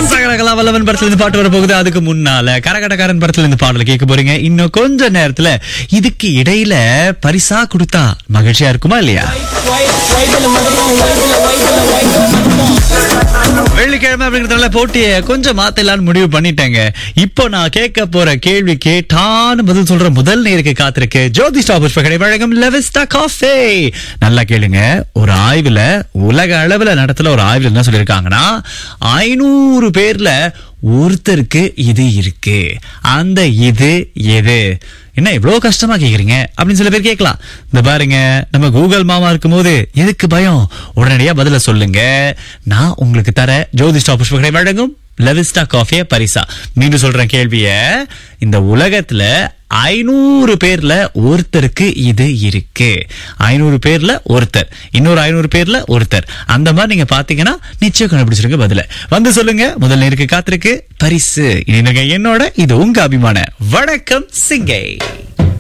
சகலகலா வல்லவன் படத்துல இருந்து பாட்டு வர போகுது. அதுக்கு முன்னால கரகடக்காரன் படத்துல இருந்து பாடல கேட்க போறீங்க. இன்னும் கொஞ்ச நேரத்துல இதுக்கு இடையில பரிசா கொடுத்தா மகிழ்ச்சியா இருக்குமா இல்லையா? வெள்ளிக்கிழமை அப்படிங்கறதுனால போட்டியை கொஞ்சம் மாத்தலான்னு முடிவு பண்ணிட்டேங்க. இப்போ நான் கேட்க போற கேள்வி கேட்டான்னு பதில் சொல்ற முதல் நேருக்கு காத்திருக்கு ஜோதி ஸ்டாப் புஷ்பகடை வழங்கும் லெவிஸ்டா காஃபே. நல்லா கேளுங்க. ஒரு ஆய்வுல, உலக அளவுல நடத்தல ஒரு ஆய்வுல என்ன சொல்லிருக்காங்கன்னா, 500 பேர்ல ஒருத்தருக்கு இது இருக்கு. அந்த இது எது? என்ன இவ்வளவு கஷ்டமா கேக்குறீங்க அப்படின்னு சில பேர் கேட்கலாம். இந்த பாருங்க, நம்ம கூகுள் மாமா இருக்கும் போது எதுக்கு பயம்? உடனடியா பதில சொல்லுங்க. நான் உங்களுக்கு தர ஜோதி ஸ்டாப் புஷ்பகடை வழங்கும் லெவிஸ்டா காஃபிய பரிசா. மீண்டும் சொல்றேன் கேள்விய. இந்த உலகத்துல 500 பேர்ல ஒருத்தருக்கு இது இருக்கு. 500 பேர்ல ஒருத்தர், இன்னொரு 500 பேர்ல ஒருத்தர். அந்த மாதிரி நீங்க பாத்தீங்கன்னா நிச்சயம் கண்டுபிடிச்சிருங்க. பதில வந்து சொல்லுங்க. முதல் நேருக்கு காத்திருக்கு பரிசு. என்னோட இது உங்க அபிமான வணக்கம் சிங்கை.